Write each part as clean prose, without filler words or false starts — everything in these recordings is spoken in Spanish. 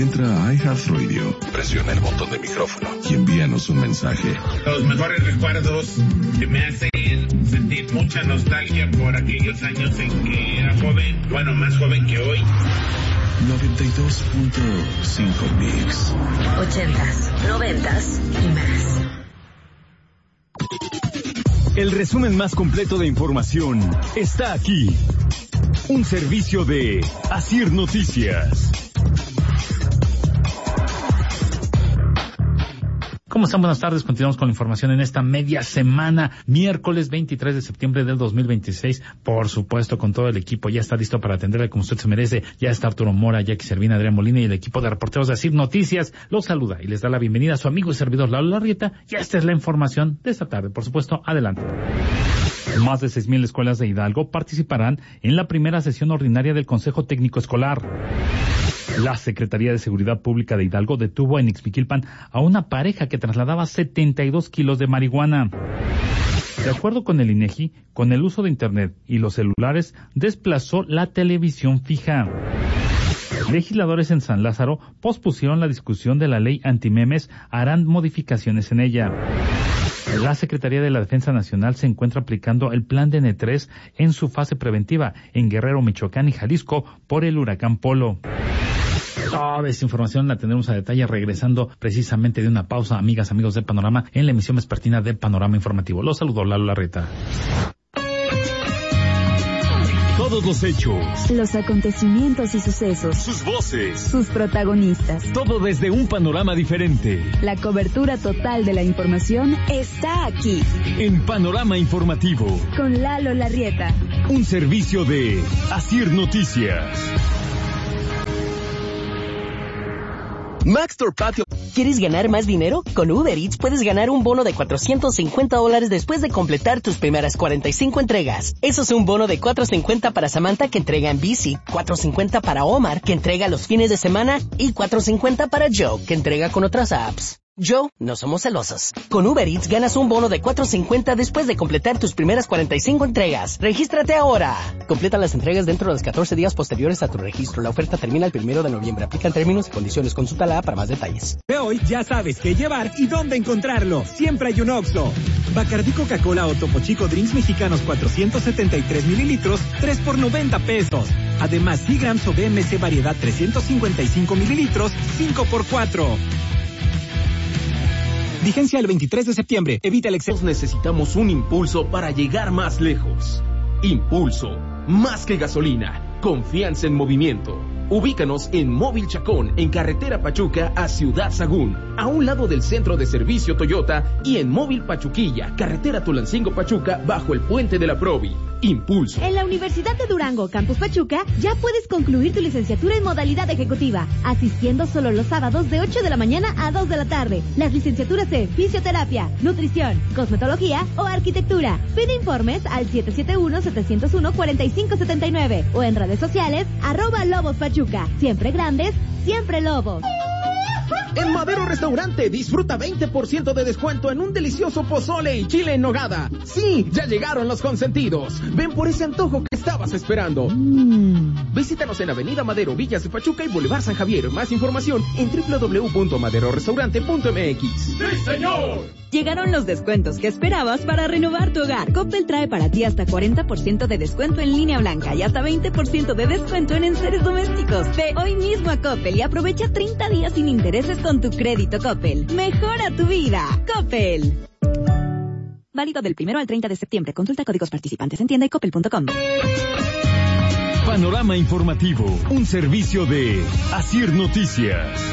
Entra a iHeartRadio, presiona el botón de micrófono y envíanos un mensaje. Los mejores recuerdos que me hacen sentir mucha nostalgia por aquellos años en que era joven, bueno, más joven que hoy. 92.5 Mix. 80s, 90s y más. El resumen más completo de información está aquí. Un servicio de Asir Noticias. ¿Cómo están? Buenas tardes. Continuamos con la información en esta media semana, miércoles 23 de septiembre del 2026. Por supuesto, con todo el equipo ya está listo para atenderle como usted se merece. Ya está Arturo Mora, Jackie Servina, Adrián Molina y el equipo de reporteros de Asir Noticias. Los saluda y les da la bienvenida a su amigo y servidor Lalo Larrieta. Y esta es la información de esta tarde. Por supuesto, adelante. Más de 6,000 escuelas de Hidalgo participarán en la primera sesión ordinaria del Consejo Técnico Escolar. La Secretaría de Seguridad Pública de Hidalgo detuvo en Ixmiquilpan a una pareja que trasladaba 72 kilos de marihuana. De acuerdo con el INEGI, con el uso de Internet y los celulares, desplazó la televisión fija. Legisladores en San Lázaro pospusieron la discusión de la ley antimemes, harán modificaciones en ella. La Secretaría de la Defensa Nacional se encuentra aplicando el plan de N3 en su fase preventiva en Guerrero, Michoacán y Jalisco por el huracán Polo. Toda esta información la tendremos a detalle regresando precisamente de una pausa, amigas, amigos de Panorama, en la emisión vespertina de Panorama Informativo. Los saludo, Lalo Larrieta. Todos los hechos, los acontecimientos y sucesos, sus voces, sus protagonistas, todo desde un panorama diferente. La cobertura total de la información está aquí. En Panorama Informativo. Con Lalo Larrieta. Un servicio de Asir Noticias. Maxtor Patio. ¿Quieres ganar más dinero? Con Uber Eats puedes ganar un bono de $450 después de completar tus primeras 45 entregas. Eso es un bono de $450 para Samantha, que entrega en bici, $450 para Omar, que entrega los fines de semana, y $450 para Joe, que entrega con otras apps. Joe, no somos celosos. Con Uber Eats ganas un bono de $450 después de completar tus primeras 45 entregas. ¡Regístrate ahora! Completa las entregas dentro de los 14 días posteriores a tu registro. La oferta termina el 1 de noviembre. Aplican términos y condiciones. Consulta la app para más detalles. De hoy ya sabes qué llevar y dónde encontrarlo. Siempre hay un Oxxo. Bacardí, Coca-Cola o Topo Chico Drinks mexicanos 473 mililitros, 3 por $90. Además, Seagrams o BMC variedad 355 mililitros, 5 por $4. Vigencia el 23 de septiembre. Evita el exceso. Necesitamos un impulso para llegar más lejos. Impulso, más que gasolina. Confianza en movimiento. Ubícanos en Móvil Chacón, en carretera Pachuca a Ciudad Sagún, a un lado del centro de servicio Toyota, y en Móvil Pachuquilla, carretera Tulancingo Pachuca, bajo el puente de la Provi. Impulso. En la Universidad de Durango, Campus Pachuca, ya puedes concluir tu licenciatura en modalidad ejecutiva, asistiendo solo los sábados de 8 de la mañana a 2 de la tarde. Las licenciaturas de fisioterapia, nutrición, cosmetología o arquitectura. Pide informes al 771-701-4579 o en redes sociales @Lobos Pachuca. Siempre grandes, siempre Lobos. En Madero Restaurante disfruta 20% de descuento en un delicioso pozole y chile en nogada. Sí, ya llegaron los consentidos. Ven por ese antojo que estabas esperando. Visítanos en Avenida Madero, Villas de Pachuca y Boulevard San Javier. Más información en www.maderorestaurante.mx. ¡Sí, señor! Llegaron los descuentos que esperabas para renovar tu hogar. Coppel trae para ti hasta 40% de descuento en línea blanca y hasta 20% de descuento en enseres domésticos. Ve hoy mismo a Coppel y aprovecha 30 días sin intereses con tu crédito Coppel. Mejora tu vida. Coppel. Válido del 1 al 30 de septiembre. Consulta códigos participantes en tienda y coppel.com. Panorama Informativo, un servicio de Asir Noticias.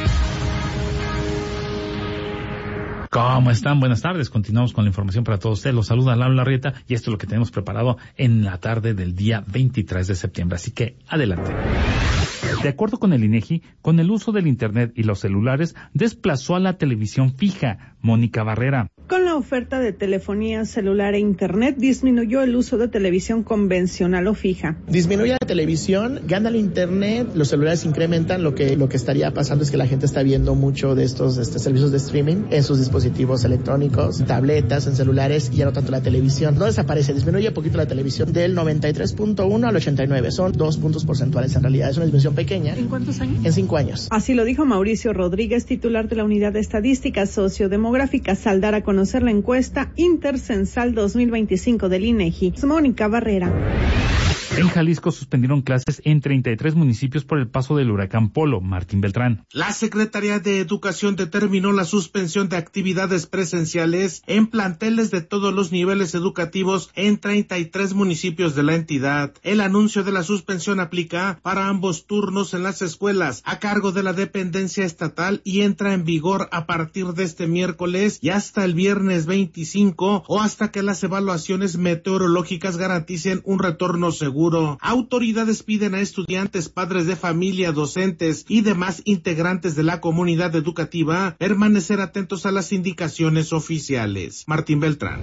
¿Cómo están? Buenas tardes. Continuamos con la información para todos ustedes. Los saluda Lalo Larrieta y esto es lo que tenemos preparado en la tarde del día 23 de septiembre. Así que, adelante. De acuerdo con el INEGI, con el uso del Internet y los celulares, desplazó a la televisión fija. Mónica Barrera. Con la oferta de telefonía celular e internet, disminuyó el uso de televisión convencional o fija. Disminuye la televisión, gana el internet, los celulares incrementan, lo que estaría pasando es que la gente está viendo mucho de estos servicios de streaming en sus dispositivos electrónicos, tabletas, en celulares, y ya no tanto la televisión. No desaparece, disminuye un poquito la televisión del 93.1 al 89, son 2 puntos porcentuales en realidad, es una disminución pequeña. ¿En cuántos años? En 5 años. Así lo dijo Mauricio Rodríguez, titular de la Unidad de Estadística Sociodemográficas, al dar a conocer la encuesta Intercensal 2025 del INEGI. Mónica Barrera. En Jalisco suspendieron clases en 33 municipios por el paso del huracán Polo. Martín Beltrán. La Secretaría de Educación determinó la suspensión de actividades presenciales en planteles de todos los niveles educativos en 33 municipios de la entidad. El anuncio de la suspensión aplica para ambos turnos en las escuelas a cargo de la dependencia estatal y entra en vigor a partir de este miércoles y hasta el viernes 25 o hasta que las evaluaciones meteorológicas garanticen un retorno seguro. Autoridades piden a estudiantes, padres de familia, docentes y demás integrantes de la comunidad educativa permanecer atentos a las indicaciones oficiales. Martín Beltrán.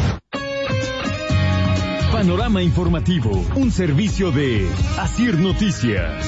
Panorama informativo, un servicio de Asir Noticias.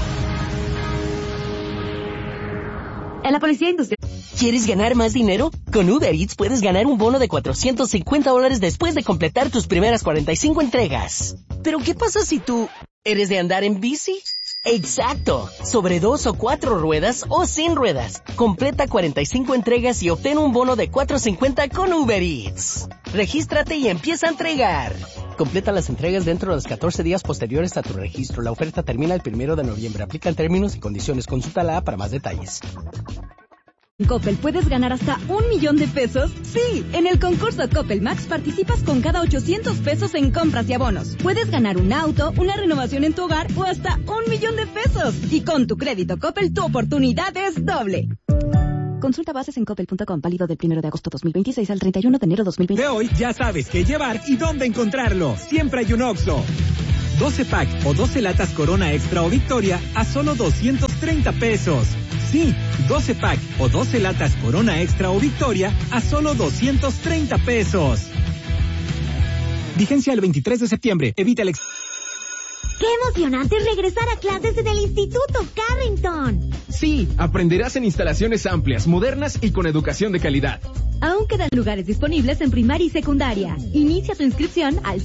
En la Policía Industrial. ¿Quieres ganar más dinero? Con Uber Eats puedes ganar un bono de $450 después de completar tus primeras 45 entregas. ¿Pero qué pasa si tú eres de andar en bici? ¡Exacto! Sobre 2 o 4 ruedas o sin ruedas. Completa 45 entregas y obtén un bono de $450 con Uber Eats. Regístrate y empieza a entregar. Completa las entregas dentro de los 14 días posteriores a tu registro. La oferta termina el 1 de noviembre. Aplican términos y condiciones. Consulta la app para más detalles. ¿En Coppel puedes ganar hasta $1,000,000? Sí, en el concurso Coppel Max participas con cada $800 en compras y abonos. Puedes ganar un auto, una renovación en tu hogar o hasta $1,000,000. Y con tu crédito Coppel, tu oportunidad es doble. Consulta bases en coppel.com, válido del 1 de agosto 2026 al 31 de enero 2020. De hoy ya sabes qué llevar y dónde encontrarlo. Siempre hay un Oxxo. 12 pack o 12 latas Corona Extra o Victoria a solo $230. Sí, 12 pack o 12 latas Corona Extra o Victoria a solo $230. Vigencia el 23 de septiembre. Evita el ¡Qué emocionante es regresar a clases en el Instituto Carrington! Sí, aprenderás en instalaciones amplias, modernas y con educación de calidad. Aún quedan lugares disponibles en primaria y secundaria. Inicia tu inscripción al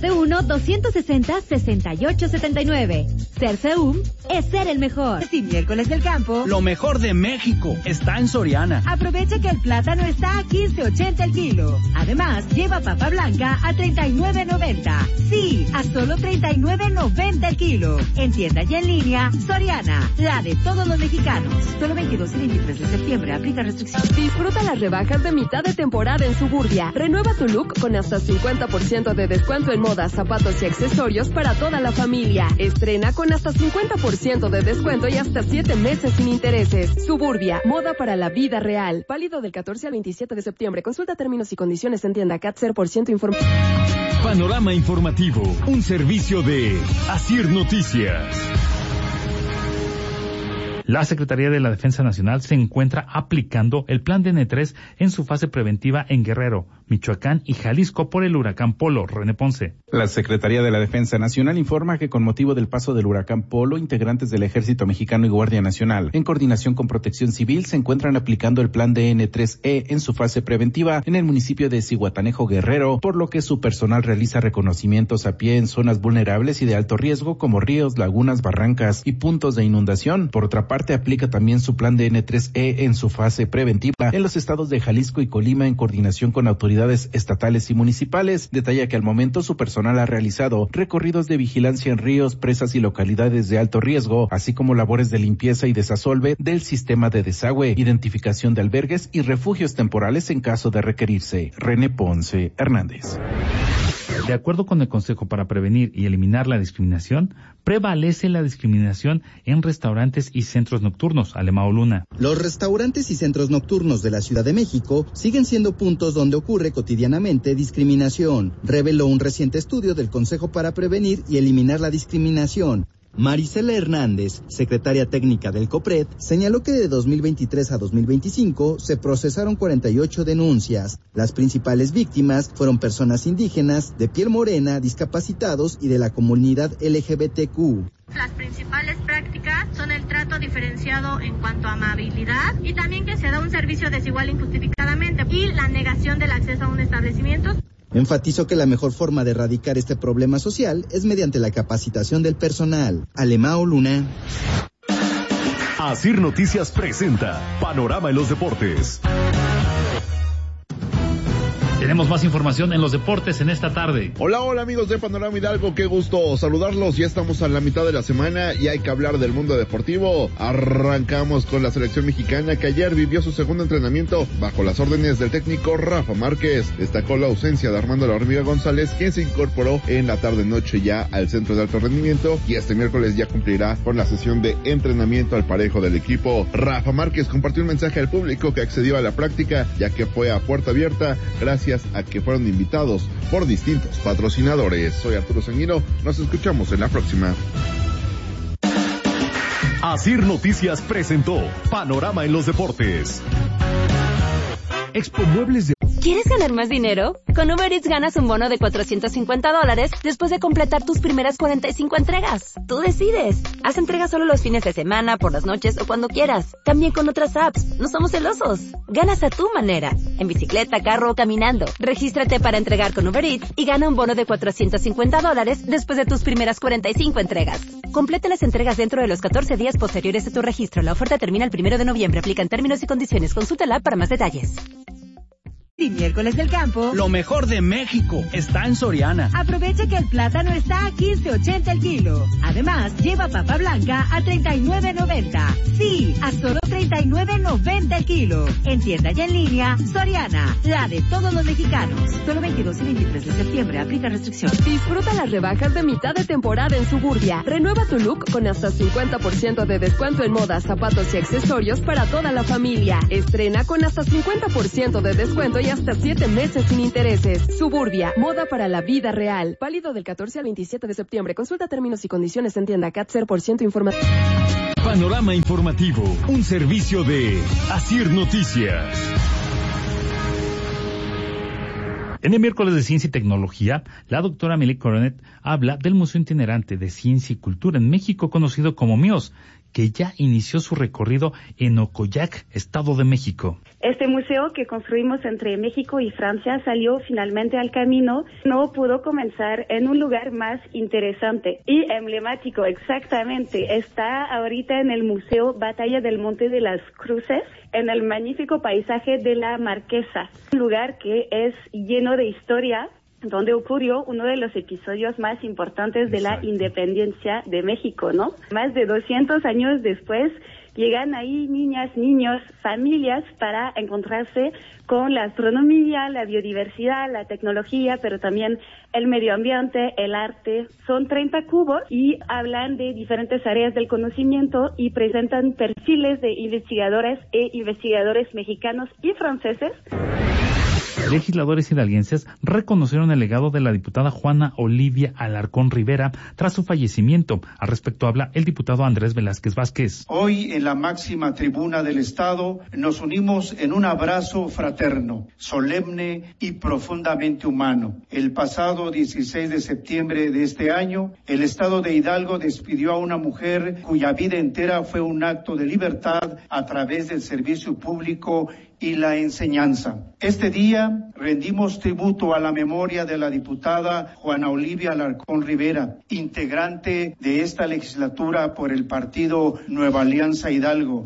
771-260-6879. Ser CEUM es ser el mejor. Y miércoles del campo. Lo mejor de México está en Soriana. Aprovecha que el plátano está a $15.80 el kilo. Además, lleva papa blanca a $39.90. Sí, a solo $39.90 el kilo. En tienda y en línea, Soriana, la de todos los mexicanos. Solo 22 y 23 de septiembre. Aplica restricciones. Disfruta las rebajas de mitad de temporada en Suburbia. Renueva tu look con hasta 50% de descuento en moda, zapatos y accesorios para toda la familia. Estrena con hasta 50% de descuento y hasta 7 meses sin intereses. Suburbia, moda para la vida real. Válido del 14 al 27 de septiembre. Consulta términos y condiciones en tienda CAT 0% informativo. Panorama informativo, un servicio de Asir Noticias. La Secretaría de la Defensa Nacional se encuentra aplicando el plan DN3 en su fase preventiva en Guerrero, Michoacán y Jalisco por el huracán Polo. René Ponce. La Secretaría de la Defensa Nacional informa que con motivo del paso del huracán Polo, integrantes del Ejército Mexicano y Guardia Nacional, en coordinación con Protección Civil, se encuentran aplicando el plan DN3E en su fase preventiva en el municipio de Zihuatanejo, Guerrero, por lo que su personal realiza reconocimientos a pie en zonas vulnerables y de alto riesgo como ríos, lagunas, barrancas y puntos de inundación. Por otra parte, aplica también su plan DN3E en su fase preventiva en los estados de Jalisco y Colima en coordinación con autoridades estatales y municipales. Detalla que al momento su personal ha realizado recorridos de vigilancia en ríos, presas y localidades de alto riesgo, así como labores de limpieza y desasolve del sistema de desagüe, identificación de albergues y refugios temporales en caso de requerirse. René Ponce Hernández. De acuerdo con el Consejo para Prevenir y Eliminar la Discriminación, prevalece la discriminación en restaurantes y centros nocturnos. Alemao Luna. Los restaurantes y centros nocturnos de la Ciudad de México siguen siendo puntos donde ocurre cotidianamente discriminación, reveló un reciente estudio del Consejo para Prevenir y Eliminar la Discriminación. Marisela Hernández, secretaria técnica del COPRED, señaló que de 2023 a 2025 se procesaron 48 denuncias. Las principales víctimas fueron personas indígenas, de piel morena, discapacitados y de la comunidad LGBTQ. Las principales prácticas son el trato diferenciado en cuanto a amabilidad y también que se da un servicio desigual injustificadamente y la negación del acceso a un establecimiento. Enfatizó que la mejor forma de erradicar este problema social es mediante la capacitación del personal. Alemao Luna. Asir Noticias presenta Panorama en los Deportes. Tenemos más información en los deportes en esta tarde. Hola amigos de Panorama Hidalgo, qué gusto saludarlos. Ya estamos a la mitad de la semana y hay que hablar del mundo deportivo. Arrancamos con la selección mexicana que ayer vivió su segundo entrenamiento bajo las órdenes del técnico Rafa Márquez. Destacó la ausencia de Armando La Hormiga González, quien se incorporó en la tarde-noche ya al centro de alto rendimiento y este miércoles ya cumplirá con la sesión de entrenamiento al parejo del equipo. Rafa Márquez compartió un mensaje al público que accedió a la práctica, ya que fue a puerta abierta gracias a que fueron invitados por distintos patrocinadores. Soy Arturo Sanguino, nos escuchamos en la próxima. Asir Noticias presentó Panorama en los Deportes. Expo Muebles de... ¿Quieres ganar más dinero? Con Uber Eats ganas un bono de $450 después de completar tus primeras 45 entregas. Tú decides. Haz entregas solo los fines de semana, por las noches o cuando quieras. También con otras apps. No somos celosos. Ganas a tu manera. En bicicleta, carro o caminando. Regístrate para entregar con Uber Eats y gana un bono de $450 después de tus primeras 45 entregas. Completa las entregas dentro de los 14 días posteriores a tu registro. La oferta termina el 1 de noviembre. Aplican términos y condiciones. Consúltala para más detalles. Y miércoles del campo. Lo mejor de México está en Soriana. Aprovecha que el plátano está a $15.80 el kilo. Además, lleva papa blanca a $39.90. Sí, a solo $39.90 el kilo. En tienda y en línea, Soriana, la de todos los mexicanos. Solo 22 y 23 de septiembre. Aplica restricción. Disfruta las rebajas de mitad de temporada en Suburbia. Renueva tu look con hasta 50% de descuento en modas, zapatos y accesorios para toda la familia. Estrena con hasta 50% de descuento y hasta 7 meses sin intereses. Suburbia, moda para la vida real. Válido del 14 al 27 de septiembre. Consulta términos y condiciones en tienda CAT 0% informativo. Panorama informativo, un servicio de Asir Noticias. En el miércoles de Ciencia y Tecnología, la doctora Amélie Coronet habla del Museo Itinerante de Ciencia y Cultura en México, conocido como MIOS, que ya inició su recorrido en Ocoyac, Estado de México. Este museo que construimos entre México y Francia salió finalmente al camino. No pudo comenzar en un lugar más interesante y emblemático, exactamente. Está ahorita en el Museo Batalla del Monte de las Cruces, en el magnífico paisaje de la Marquesa, un lugar que es lleno de historia, donde ocurrió uno de los episodios más importantes de la independencia de México, ¿no? Más de 200 años después, llegan ahí niñas, niños, familias para encontrarse con la astronomía, la biodiversidad, la tecnología, pero también el medio ambiente, el arte. Son 30 cubos y hablan de diferentes áreas del conocimiento y presentan perfiles de investigadores e investigadores mexicanos y franceses. Legisladores hidalguenses reconocieron el legado de la diputada Juana Olivia Alarcón Rivera tras su fallecimiento. Al respecto habla el diputado Andrés Velázquez Vázquez. Hoy en la máxima tribuna del Estado nos unimos en un abrazo fraterno, solemne y profundamente humano. El pasado 16 de septiembre de este año, el Estado de Hidalgo despidió a una mujer cuya vida entera fue un acto de libertad a través del servicio público y la enseñanza. Este día rendimos tributo a la memoria de la diputada Juana Olivia Alarcón Rivera, integrante de esta legislatura por el partido Nueva Alianza Hidalgo.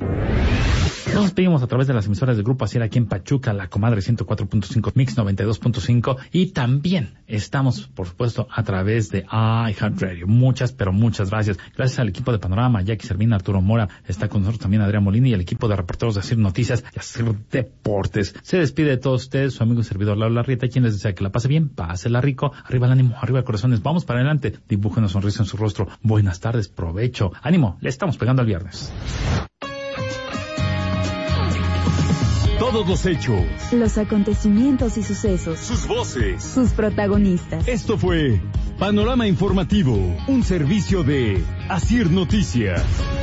Nos despedimos a través de las emisoras del Grupo Asier aquí en Pachuca, La Comadre 104.5, Mix 92.5 y también estamos, por supuesto, a través de iHeartRadio. Muchas, pero muchas gracias. Gracias al equipo de Panorama, Jackie Servín, Arturo Mora, está con nosotros también Adrián Molina y el equipo de reporteros de Asir Noticias y Asir Deportes. Se despide de todos ustedes, su amigo y servidor Lalo Larrieta, quien les desea que la pase bien, pásela rico, arriba el ánimo, arriba el corazones, vamos para adelante, dibujen una sonrisa en su rostro. Buenas tardes, provecho, ánimo, le estamos pegando al viernes. Todos los hechos, los acontecimientos y sucesos, sus voces, sus protagonistas. Esto fue Panorama informativo, un servicio de Asir Noticias.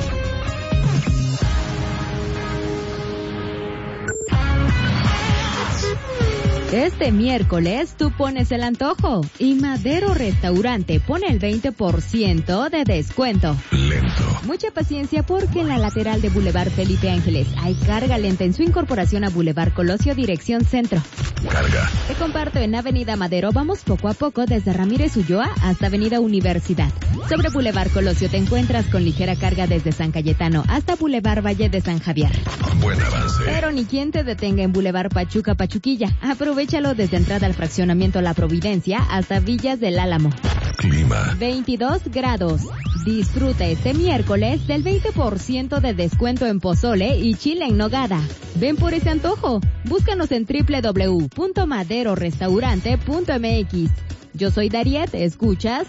Este miércoles tú pones el antojo y Madero Restaurante pone el 20% de descuento. Lento. Mucha paciencia porque en la lateral de Boulevard Felipe Ángeles hay carga lenta en su incorporación a Boulevard Colosio dirección centro. Carga. Te comparto en Avenida Madero, vamos poco a poco desde Ramírez Ulloa hasta Avenida Universidad. Sobre Boulevard Colosio te encuentras con ligera carga desde San Cayetano hasta Boulevard Valle de San Javier. Buen avance. Pero ni quien te detenga en Boulevard Pachuca Pachuquilla. Aprovechalo desde entrada al fraccionamiento La Providencia hasta Villas del Álamo. Clima. 22 grados. Disfruta este miércoles del 20% de descuento en pozole y chile en nogada. Ven por ese antojo. Búscanos en www.maderorestaurante.mx. Yo soy Dariet, escuchas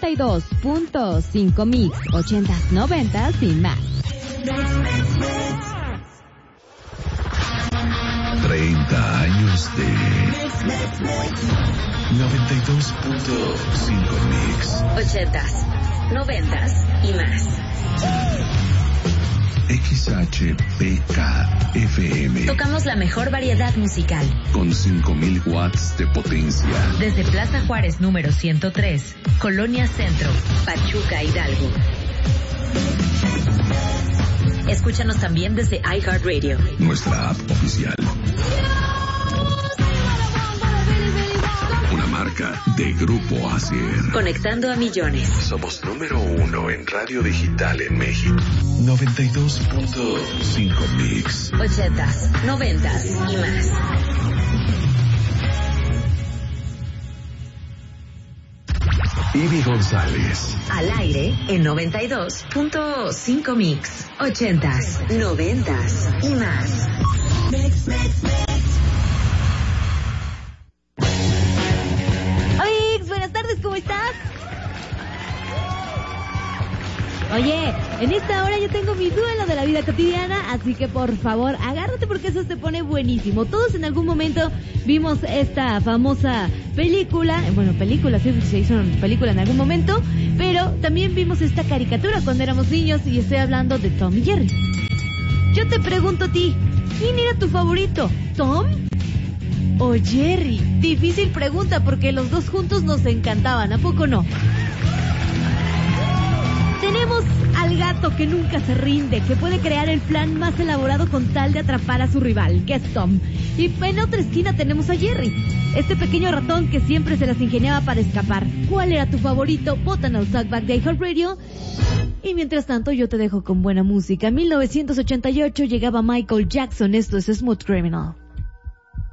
92.5 Mix, 80s, 90s y más. 30 años de 92.5 Mix, 80s, 90s y más. XHPK FM. Tocamos la mejor variedad musical. Con 5,000 watts de potencia. Desde Plaza Juárez número 103, Colonia Centro, Pachuca, Hidalgo. Escúchanos también desde iHeartRadio. Nuestra app oficial. Una marca de Grupo Asier. Conectando a millones. Somos número 1 en radio digital en México. 92.5 Mix. 80s, 90s y más. Ivy González. Al aire en 92.5 Mix. 80s, 90s y más. Mix, mix, mix. Buenas tardes, ¿cómo estás? Oye, en esta hora yo tengo mi duelo de la vida cotidiana, así que por favor, agárrate porque eso se pone buenísimo. Todos en algún momento vimos esta famosa película, sí, se hizo una película en algún momento, pero también vimos esta caricatura cuando éramos niños y estoy hablando de Tom y Jerry. Yo te pregunto a ti, ¿quién era tu favorito? ¿Tom o Jerry? Difícil pregunta porque los dos juntos nos encantaban, ¿a poco no? Tenemos al gato que nunca se rinde, que puede crear el plan más elaborado con tal de atrapar a su rival, que es Tom. Y en otra esquina tenemos a Jerry, este pequeño ratón que siempre se las ingeniaba para escapar. ¿Cuál era tu favorito? Vota en el Talkback de iHeartRadio. Y mientras tanto yo te dejo con buena música. En 1988 llegaba Michael Jackson, esto es Smooth Criminal.